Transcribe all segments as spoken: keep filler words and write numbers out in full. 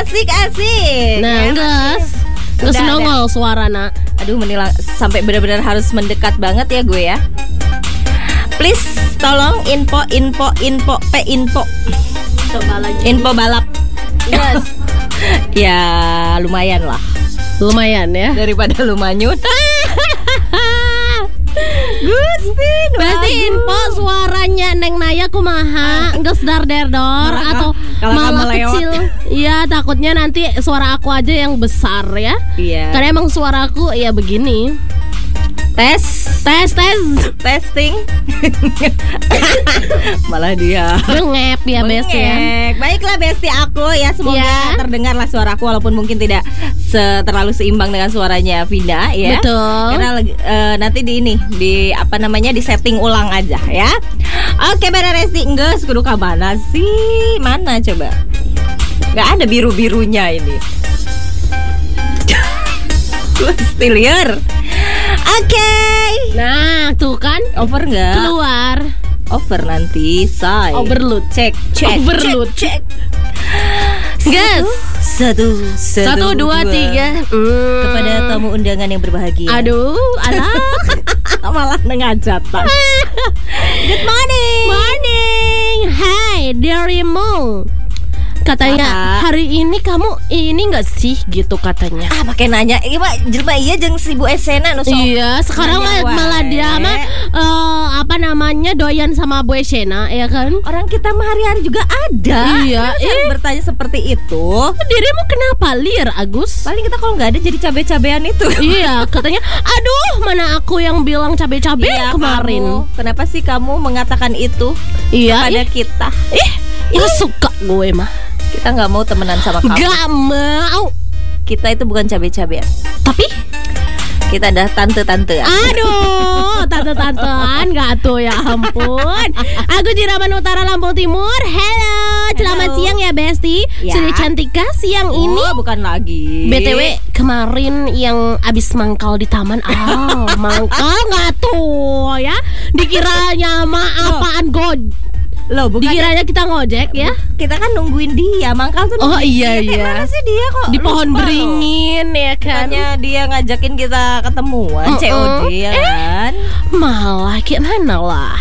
asik-asik. Nah, ya, gas. Terus Udah, nongol suara nak. Aduh, menilang sampai benar-benar harus mendekat banget ya gue ya. Please, tolong info, info, info, p info. Coba lagi. Info balap. Yes. Ya, lumayan lah. Lumayan ya. Daripada lumanyun. Gusti, Berarti info suaranya Neng Naya kumaha, geus dar der dor atau kalau malah kamu lewat. kecil. Iya, takutnya nanti suara aku aja yang besar ya. Iya. Karena emang suaraku ya begini. Tes, Tes tes testing. Malah dia bengep ya best ya. Bengek. Baiklah Besti aku ya, semoga Ya. terdengarlah suaraku walaupun mungkin tidak se- terlalu seimbang dengan suaranya Vinda ya. Betul. Karena lagi- eh, nanti di ini di apa namanya di setting ulang aja ya. Oke, Bara Resti, enggak kudu ka mana sih? Mana coba? Nggak ada biru-birunya ini. Still here. Oke. Nah, tuh kan Over nggak? keluar. Over nanti, say. Overload. Cek, cek, Overload. cek, cek. Gas. Satu, satu, Satu, dua, tiga. Hmm. Kepada tamu undangan yang berbahagia. Aduh, alah. Malah ngajat Pak. Good morning. Morning. Hai, dirimu. Katanya Apa? hari ini kamu ini enggak sih gitu katanya. Ah, pakai nanya. Iya, Pak, jelema iya jeung si Bu Esena nu sok. Iya, sekarang nanya mah malah wae. dia mah eh, apa namanya doyan sama Bu Shena ya kan? Orang kita mah hari-hari juga ada. Iya, Kenapa harus eh. bertanya seperti itu. Dirimu kenapa lir Agus? Paling kita kalau nggak ada jadi cabe-cabean itu. Iya, katanya aduh mana aku yang bilang cabe-cabe Iya, kemarin. kamu. Kenapa sih kamu mengatakan itu Iya, pada ih, kita? ih, nggak suka gue mah. Kita nggak mau temenan sama kamu. Gak mau. Kita itu bukan cabe-cabean. Tapi Kita adalah tante-tantean. aduh, tante-tantean gak tuh ya ampun. Aku Jiraman Utara Lampung Timur. Halo, selamat Halo. siang ya Besti. Ya. Sudah cantikkah siang ini? Oh, bukan lagi. B T W kemarin yang abis mangkal di taman. Ah, mangkal gak tuh ya? Dikiranya mah apaan god? Loh, bukan. Dikiranya kita ngojek ya? Kita kan nungguin dia. Mangkal tuh Oh, nungguin iya, dia. Kayak iya. mana sih dia kok? Di pohon lupa loh. beringin ya kan? Bukannya dia ngajakin kita ketemuan Mm-mm. C O D ya kan? Malah gimana lah.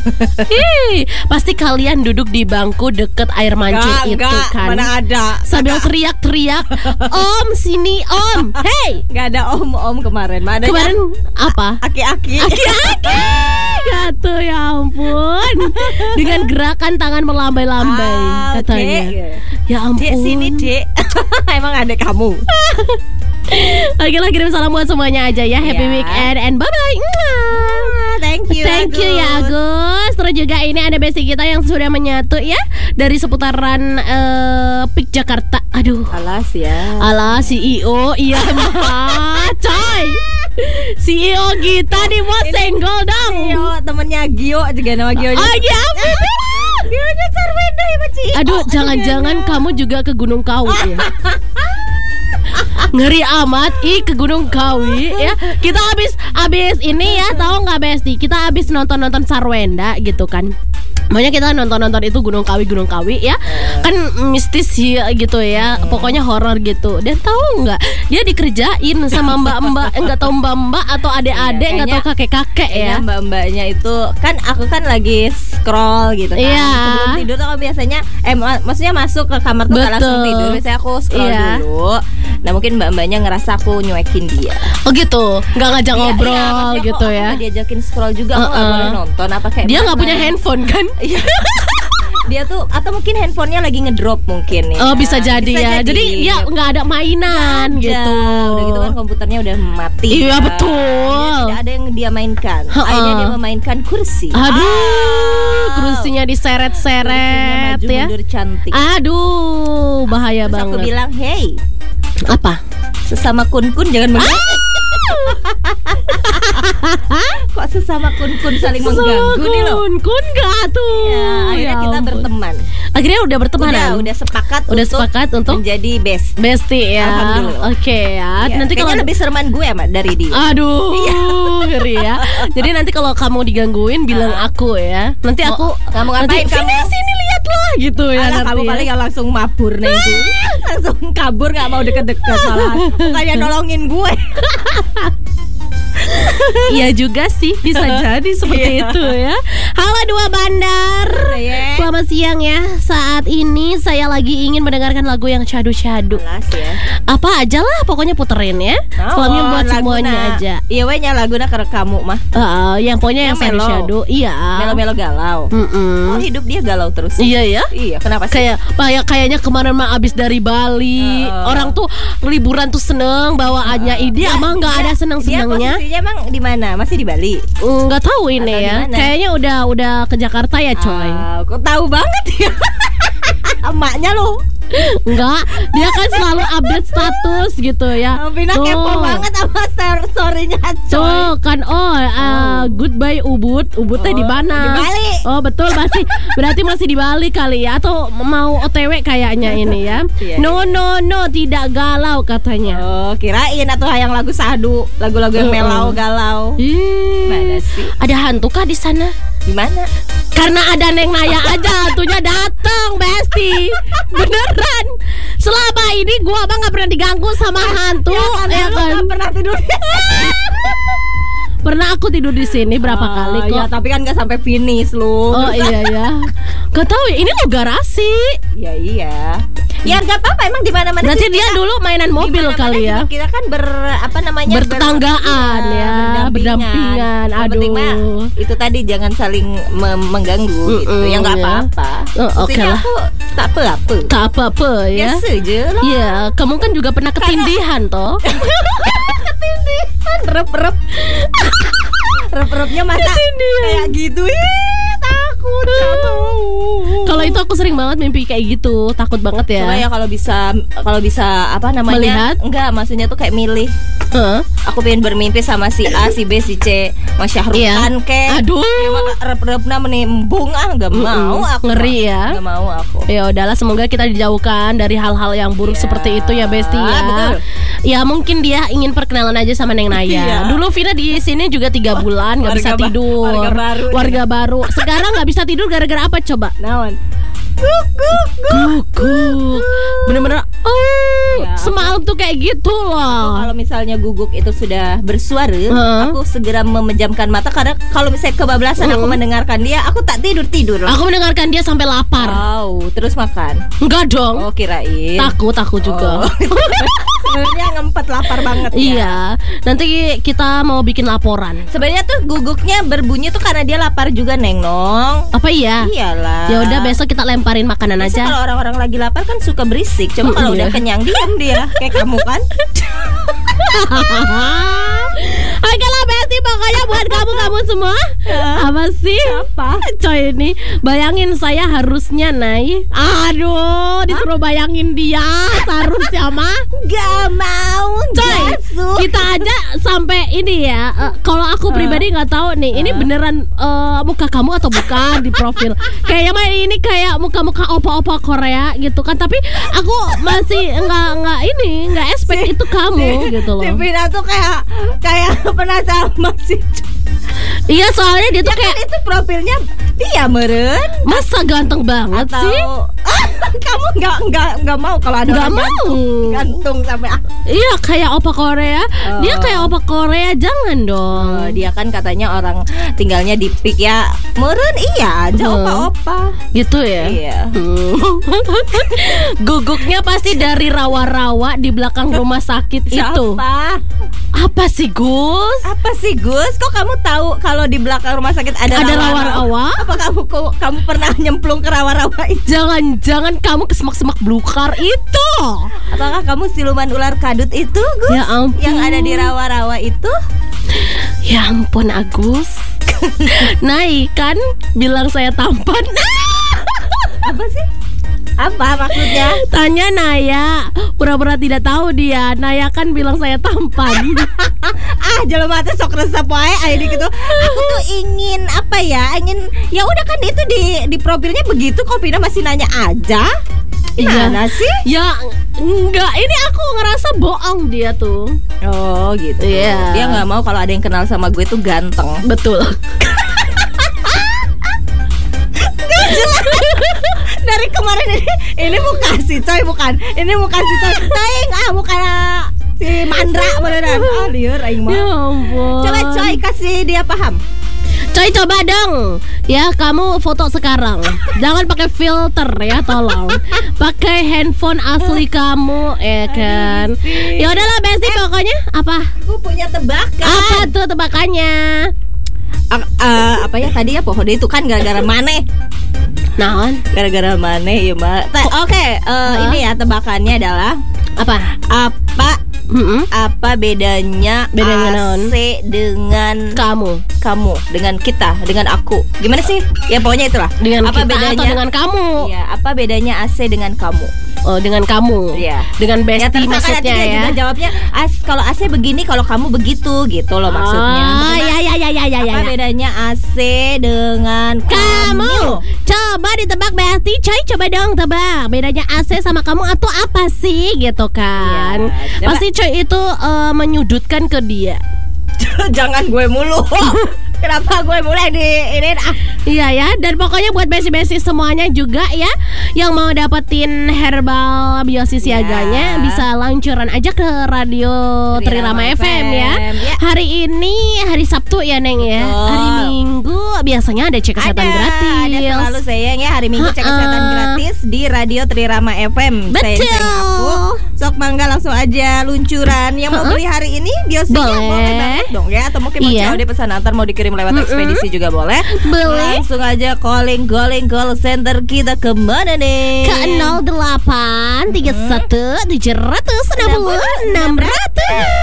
Ih, pasti kalian duduk di bangku deket air mancur itu enggak, kan. mana ada. Sambil teriak-teriak, "Om, sini, Om." Hey, Gak ada om-om kemarin. Mana kemarin apa? aki-aki. Aki-aki. Gatuh ya ampun. Dengan gerakan tangan melambai-lambai Ah, katanya. Dek. Ya ampun. Dek sini, Dek. Emang ada kamu. Oke lah, kirim salam buat semuanya aja ya. Happy Ya. weekend and bye-bye. Thank you. Thank you ya Agus. Terus juga ini ada besti kita yang sudah menyatu ya dari seputaran eh, P I K Jakarta. Aduh. Alas ya. Alah C E O. Iya mah coy. C E O kita nih mau senggol dong. Gio, temennya Gio juga nama Gio. Oh iya. Gio-nya Sarwenda ya Pak Ci. Aduh, jangan-jangan kamu juga ke Gunung Kawi ya. Ngeri amat, ih ke Gunung Kawi ya. Kita habis habis ini ya, tahu nggak Besti? Kita habis nonton-nonton Sarwenda gitu kan. Makanya kita nonton-nonton itu Gunung Kawi Gunung Kawi ya. Kan mistis sih gitu ya. Pokoknya horor gitu. Dan tahu nggak? Dia dikerjain sama mbak-mbak, enggak tahu mbak-mbak atau adek-adek, Iya, enggak tahu kayaknya- kakek-kakek ya. Ya mbak-mbaknya itu kan aku kan lagi scroll gitu kan. Iya. Sebelum tidur tuh aku biasanya eh mak- maksudnya masuk ke kamar tuh kan langsung Betul. tidur. Biasanya aku scroll Iya. dulu. Nah mungkin mbak-mbaknya ngerasa aku nyuekin dia. Oh gitu, nggak ngajak Iya, ngobrol iya, maksudnya gitu kok ya. Aku nggak diajakin scroll juga, aku nggak Uh-uh. boleh nonton apa kayak Dia nggak mana. punya handphone kan? Iya. Dia tuh atau mungkin handphonenya lagi ngedrop mungkin ya. Oh bisa jadi ya. Bisa Jadi ya nggak ada mainan Ada. gitu. Udah gitu kan komputernya udah mati. Iya, kan. betul. Jadi tidak ada yang dia mainkan. Ha-ha. Akhirnya dia memainkan kursi. Aduh, Ah. kursinya Kursinya diseret-seret maju ya. mundur cantik. Aduh, bahaya Terus aku banget. bilang, "Hey, Apa? sesama kun-kun jangan mengganggu." Kok sesama kun-kun saling mengganggu nih loh. Kun, kun gak tuh. Ya, akhirnya Ya kita ampun. berteman. Akhirnya udah berteman. Udah, udah sepakat Udah untuk sepakat untuk menjadi best. Bestie ya. Alhamdulillah. Oke ya. Ya, Nanti kalau kayaknya lebih sereman gue ya, Mak, dari dia. Aduh, ngeri ya. Jadi nanti kalau kamu digangguin bilang aku ya. Nanti Mau- aku kamu nanti, ngapain kamu? Sini sini lihat lah gitu ya. Alah, nanti kamu ya. paling langsung mabur nih itu. Langsung kabur, gak mau deket-deket malah. Bukannya nolongin gue. Iya juga sih, bisa jadi seperti itu ya. Halo Dua Bandar, selamat siang ya. Saat ini saya lagi ingin mendengarkan lagu yang syadu-syadu. Ya. Apa aja lah, pokoknya puterin ya. Oh, Soalnya buat laguna. Semuanya aja. Iya wehnya laguna ke kamu mah. Uh, yang pokoknya yang, yang syadu-syadu. Iya. Melo-melo galau. Mm-mm. Oh hidup dia galau terus. Iya ya. Iya kenapa sih? Kayak kayak kayaknya kemarin mah abis dari Bali. Uh, Orang tuh liburan tuh seneng bawaannya. Uh, Ini emang nggak ada seneng-senengnya. Dia emang di mana? Masih di Bali? Nggak tahu ini atau ya. Kayaknya udah udah ke Jakarta ya, coy. Uh, kok tahu banget ya? Emaknya lo. Enggak, dia kan selalu update status gitu ya. Oh, Vina kepo banget sama story-nya coy. Tuh kan oh, uh, oh. Goodbye Ubud. Ubudnya oh, di mana? Di Bali. Oh, betul masih. Berarti masih di Bali kali ya, atau mau O T W kayaknya ini ya. No no no, tidak galau katanya. Oh, kirain atau yang lagu sadu, lagu-lagu yang melau galau. Ih, mana sih? Ada hantu kah di sana? Di mana? Karena ada Neng Naya aja hantunya datang, Besti. Beneran. Selama ini gua abang nggak pernah diganggu sama hantu. Ya kan, ya kan? Gak pernah tidur. Pernah aku tidur di sini berapa oh, kali kok. Ya, tapi kan gak sampai finish lu. Oh iya ya. Gak tahu ya, ini lo garasi. Iya iya. Ya nggak apa-apa, emang di mana-mana. Berarti dia kita, dulu mainan mobil kali ya. Kita kan ber apa namanya bertetanggaan ber, ya, berdampingan. Aduh. Mah, itu tadi jangan saling mengganggu mm-mm, gitu. Ya nggak apa-apa. Oh, oke okay lah. Aku tak apa-apa. Tak apa-apa ya. Biasa aja lah. Iya, kamu kan juga pernah ketindihan toh. Ketindihan, rep-rep. Rep-repnya masa kayak gitu ya. Takut. Kalau itu aku sering banget mimpi kayak gitu, takut banget ya. Cuma ya kalau bisa kalau bisa apa namanya? Melihat? Enggak, maksudnya tuh kayak milih. Huh? Aku pengen bermimpi sama si A, si B, si C, Mas Syahrukh Khan iya. kek. Aduh. Rep-repna menimbung ah, enggak mau aku. Ngeri ya. Enggak mau aku. Ya udahlah, semoga kita dijauhkan dari hal-hal yang buruk ya. Seperti itu ya, Besti ya. Betul. Ya mungkin dia ingin perkenalan aja sama Neng Naya. Ya. Dulu Vina di sini juga tiga bulan nggak bisa tidur. Warga baru. Warga baru. Sekarang nggak bisa tidur gara-gara apa coba? Naon? Guguk, guguk, bener-bener. Oh, ya, semalam tuh kayak gitu loh. Kalau misalnya guguk itu sudah bersuara, uh. aku segera memejamkan mata karena kalau misalnya kebablasan uh. aku mendengarkan dia, aku tak tidur tidur. Aku mendengarkan dia sampai lapar. Wow, terus makan? Enggak dong. Oh, kirain. Takut, takut juga. Oh. Sebenarnya ngempet lapar banget ya. Iya. Nanti kita mau bikin laporan. Sebenarnya tuh guguknya berbunyi tuh karena dia lapar juga, Neng Nong. Apa iya? Iyalah. Ya udah besok kita lemparin makanan biasa aja. Kalau orang-orang lagi lapar kan suka berisik. Coba kalau udah kenyang diam dia. Kayak kamu kan. Oke lah Besti, pokoknya buat kamu-kamu semua apa sih? Apa? Coy ini bayangin saya harusnya naik. Aduh, disuruh bayangin dia seharusnya mah. Gak mau. Coy, kita aja sampai ini ya. Uh, kalau aku pribadi nggak tahu nih, ini beneran uh, muka kamu atau bukan di profil. Kayaknya mah ini kayak muka-muka opa-opa Korea gitu kan. Tapi aku masih nggak nggak ini nggak expect si, itu kamu si, gitu loh. Si Vina tuh kayak kayak penasaran masih. Iya, soalnya dia tuh ya kayak kan itu profilnya dia meren. Masa ganteng banget atau, sih? Kamu nggak nggak nggak mau kalau ada nggak mau gantung, gantung sampai iya kayak opa Korea. Oh. Dia kayak opa Korea, jangan dong. Oh, dia kan katanya orang tinggalnya di Pik ya. Meren iya aja hmm. opa-opa. Gitu ya. Iya. Hmm. Guguknya pasti dari rawa-rawa di belakang rumah sakit itu. Siapa? Apa sih Gus? Apa sih Gus? Kok kamu tahu kalau di belakang rumah sakit ada, ada rawa-rawa? Apa kamu kok kamu pernah nyemplung ke rawa-rawa itu? Jangan-jangan kamu ke semak-semak belukar itu? Apakah kamu siluman ular kadut itu, Gus? Ya ampun. Yang ada di rawa-rawa itu? Ya ampun, Agus. Naik kan bilang saya tampan. Apa sih? Apa maksudnya? Tanya Naya. Pura-pura tidak tahu dia. Naya kan bilang saya tampan. Ah, jelema teh sok resep wae aya gitu. Aku tuh ingin apa ya? Ingin ya udah kan itu di di profilnya begitu, kok Pina masih nanya aja. Gimana iya. sih? Ya enggak, ini aku ngerasa bohong dia tuh. Oh gitu. Yeah. Dia nggak mau kalau ada yang kenal sama gue tuh ganteng. Betul. Dari dari kemarin ini ini bukan si Coy bukan. Ini bukan si Coy. Teuing ah bukan si Mandra beneran. Ah lieur aing mah. Ya ampun. Coba Coy kasih dia paham. Coy coba dong. Ya kamu foto sekarang. Jangan pakai filter ya tolong. Pakai handphone asli kamu ya kan. Ya udahlah Besti eh, pokoknya apa? Aku punya tebakan. Apa tuh tebakannya? Uh, uh, apa ya tadi ya pohon itu kan gara-gara maneh. Naon? Gara-gara maneh ya Mbak. Oke, okay, uh, uh. ini ya tebakannya adalah apa? Apa Mm-mm. Apa bedanya bedanya A C non? Dengan kamu? Kamu dengan kita, dengan aku. Gimana sih? Ya pokoknya itulah. Dengan apa kita bedanya, atau dengan kamu? Iya, apa bedanya A C dengan kamu? Oh, dengan kamu. Iya. Dengan Besti ya, maksudnya ya. Juga jawabnya as kalau A C begini, kalau kamu begitu gitu loh maksudnya. Oh, ya ya ya ya ya. Apa ya. bedanya A C dengan kamu? kamu? Coba ditebak Besti, Coy coba dong tebak. Bedanya A C sama kamu atau apa sih gitu kan? Ya, pasti Coy itu uh, menyudutkan ke dia. Jangan gue mulu. Kenapa gue mulai di ini ah. Iya ya, dan pokoknya buat besi-besi semuanya juga ya yang mau dapetin herbal biosis siaganya ya. Bisa lancuran aja ke radio Trirama F M ya. ya. Hari ini hari Sabtu ya Neng ya. Betul. Hari Minggu biasanya ada cek kesehatan ada, gratis. Ada selalu sayang ya hari Minggu cek kesehatan gratis di radio Trirama F M. Betul. Aku sok mangga langsung aja luncuran. Yang mau beli hari ini biosnya boleh. boleh banget dong ya. Atau mungkin mau iya. C O D pesan antar mau dikirim lewat Mm-mm. ekspedisi juga boleh. Boleh. Langsung aja calling calling call center kita kemana nih? Ke nol delapan tiga satu tujuh nol nol enam nol nol.